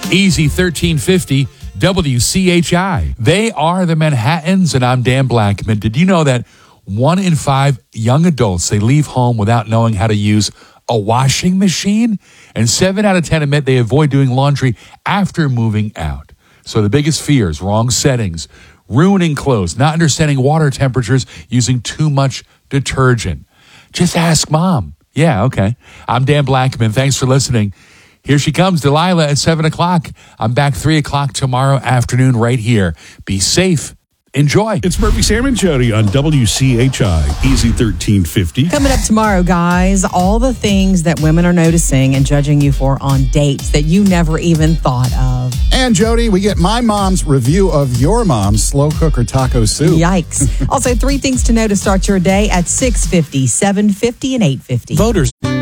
Easy 1350 WCHI. They are the Manhattans, and I'm Dan Blackman. Did you know that 1 in 5 young adults, they leave home without knowing how to use a washing machine? And 7 out of 10 admit they avoid doing laundry after moving out. So the biggest fears: wrong settings, ruining clothes, not understanding water temperatures, using too much detergent. Just ask mom. Yeah, okay. I'm Dan Blackman. Thanks for listening. Here she comes, Delilah, at 7 o'clock. I'm back 3 o'clock tomorrow afternoon right here. Be safe. Enjoy. It's Murphy, Sam, and Jody on WCHI, Easy 1350. Coming up tomorrow, guys, all the things that women are noticing and judging you for on dates that you never even thought of. And Jody, we get my mom's review of your mom's slow cooker taco soup. Yikes. Also, 3 things to know to start your day at 6:50, 7:50, and 8:50. Voters.